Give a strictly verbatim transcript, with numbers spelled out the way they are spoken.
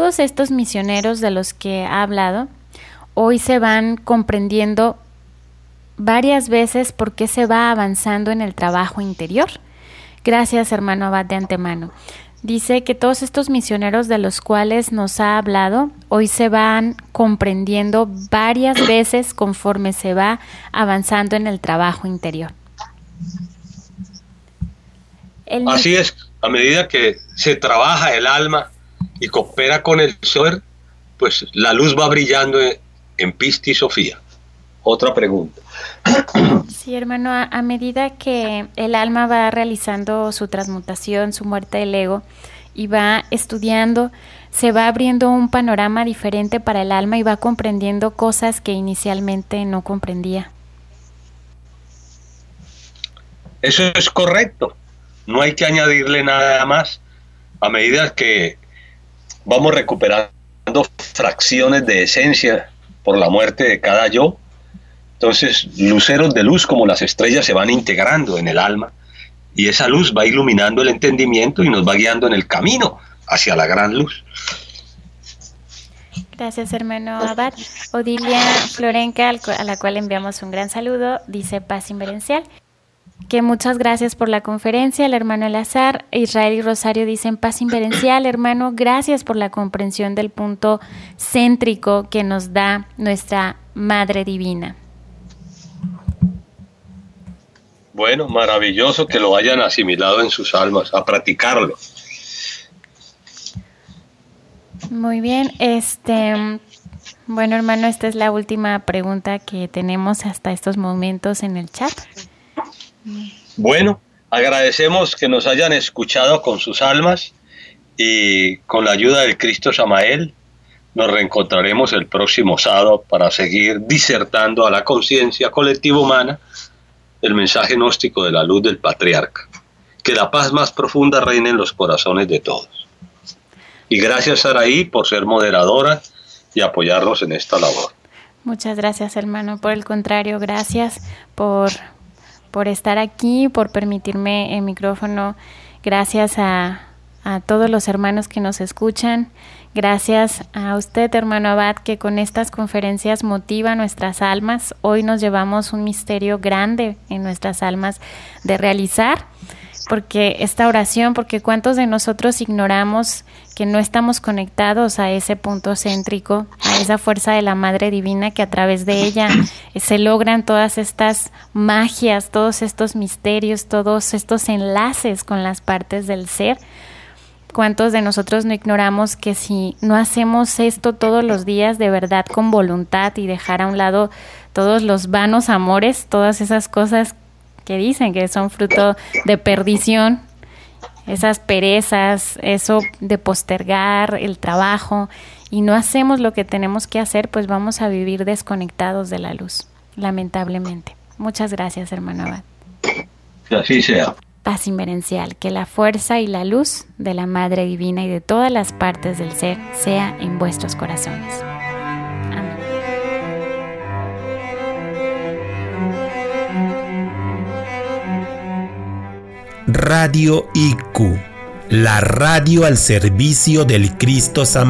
todos estos misioneros de los que ha hablado, hoy se van comprendiendo varias veces por qué se va avanzando en el trabajo interior. Gracias, hermano Abad, de antemano. Dice que todos estos misioneros de los cuales nos ha hablado, hoy se van comprendiendo varias veces conforme se va avanzando en el trabajo interior. El... Así es, a medida que se trabaja el alma y coopera con el ser, pues la luz va brillando en, en Pista y Sofía. Otra pregunta. Sí, hermano, a, a medida que el alma va realizando su transmutación, su muerte del ego, y va estudiando, se va abriendo un panorama diferente para el alma y va comprendiendo cosas que inicialmente no comprendía. Eso es correcto. No hay que añadirle nada más. A medida que vamos recuperando fracciones de esencia por la muerte de cada yo, entonces luceros de luz como las estrellas se van integrando en el alma y esa luz va iluminando el entendimiento y nos va guiando en el camino hacia la gran luz. Gracias, hermano Abad. Odilia Florenca, a la cual enviamos un gran saludo, dice paz inverencial. Que muchas gracias por la conferencia. El hermano Elazar, Israel y Rosario dicen paz inverencial. Hermano, gracias por la comprensión del punto céntrico que nos da nuestra Madre Divina. Bueno, maravilloso que lo hayan asimilado en sus almas, a practicarlo. Muy bien, este, bueno, hermano, esta es la última pregunta que tenemos hasta estos momentos en el chat. Bueno, agradecemos que nos hayan escuchado con sus almas y con la ayuda del Cristo Samael nos reencontraremos el próximo sábado para seguir disertando a la conciencia colectiva humana el mensaje gnóstico de la luz del Patriarca. Que la paz más profunda reine en los corazones de todos. Y gracias, Saraí, por ser moderadora y apoyarnos en esta labor. Muchas gracias, hermano. Por el contrario, gracias por, por estar aquí, por permitirme el micrófono. Gracias a, a todos los hermanos que nos escuchan. Gracias a usted, hermano Abad, que con estas conferencias motiva nuestras almas. Hoy nos llevamos un misterio grande en nuestras almas de realizar, porque esta oración, porque cuántos de nosotros ignoramos que no estamos conectados a ese punto céntrico, a esa fuerza de la Madre Divina, que a través de ella se logran todas estas magias, todos estos misterios, todos estos enlaces con las partes del ser. ¿Cuántos de nosotros no ignoramos que si no hacemos esto todos los días de verdad con voluntad y dejar a un lado todos los vanos amores, todas esas cosas que dicen que son fruto de perdición, esas perezas, eso de postergar el trabajo y no hacemos lo que tenemos que hacer, pues vamos a vivir desconectados de la luz, lamentablemente. Muchas gracias, hermano Abad. Que así sea. Paz inverencial, que la fuerza y la luz de la Madre Divina y de todas las partes del ser sea en vuestros corazones. Amén. Radio I Q, la radio al servicio del Cristo Samael.